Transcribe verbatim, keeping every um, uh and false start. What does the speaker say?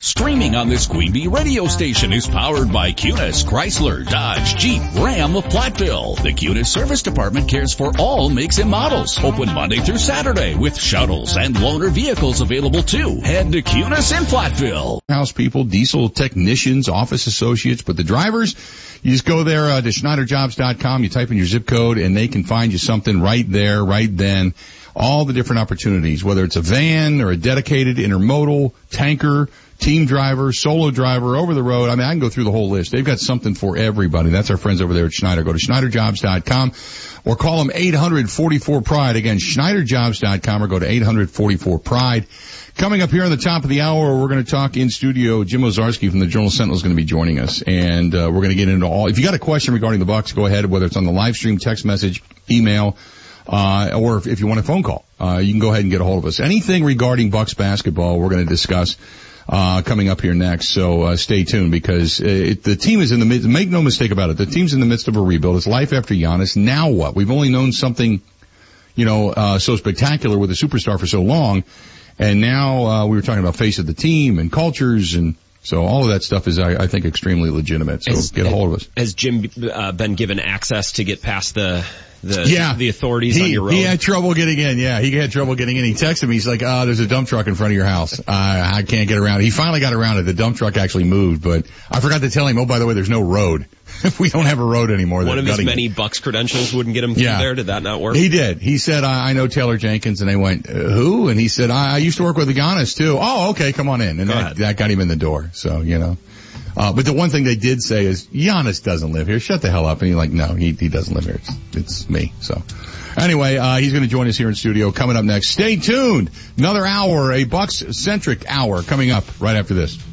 Streaming on this Queen Bee radio station is powered by Cunis, Chrysler, Dodge, Jeep, Ram of Platteville. The Cunis Service Department cares for all makes and models. Open Monday through Saturday with shuttles and loaner vehicles available too. Head to Cunis in Platteville. House people, diesel technicians, office associates, but the drivers, you just go there uh, to Schneider Jobs dot com, you type in your zip code, and they can find you something right there, right then. All the different opportunities, whether it's a van or a dedicated intermodal, tanker, team driver, solo driver, over the road. I mean, I can go through the whole list. They've got something for everybody. That's our friends over there at Schneider. Go to Schneider Jobs dot com or call them eight hundred forty-four pride. Again, Schneider Jobs dot com or go to eight hundred forty-four pride. Coming up here on the top of the hour, we're going to talk in studio. Jim Ozarski from the Journal Sentinel is going to be joining us, and uh, we're going to get into all. If you got a question regarding the Bucs, go ahead, whether it's on the live stream, text message, email, uh, or if, if you want a phone call, uh, you can go ahead and get a hold of us. Anything regarding Bucs basketball, we're going to discuss uh coming up here next. So uh, stay tuned, because uh, it, the team is in the midst. Make no mistake about it. The team's in the midst of a rebuild. It's life after Giannis. Now what? We've only known something, you know, uh so spectacular with a superstar for so long, and now uh we were talking about face of the team and cultures, and so all of that stuff is, I, I think, extremely legitimate. So has, get a hold of us. Has Jim uh, been given access to get past the the yeah. the authorities he, on your road? He had trouble getting in. Yeah, he had trouble getting in. He texted me. He's like, "Oh, there's a dump truck in front of your house. Uh, I can't get around." He finally got around it. The dump truck actually moved, but I forgot to tell him, "Oh, by the way, there's no road. We don't have a road anymore." One of his many it. Bucs credentials wouldn't get him through yeah. there. Did that not work? He did. He said, I, I know Taylor Jenkins, and they went, uh, "Who?" And he said, I, I used to work with Giannis too. Oh, okay, come on in. And that, that got him in the door. So, you know. Uh, but the one thing they did say is, Giannis doesn't live here. Shut the hell up. And he's like, no, he, he doesn't live here. It's, it's me. So anyway, uh, he's going to join us here in studio coming up next. Stay tuned. Another hour, a Bucs-centric hour coming up right after this.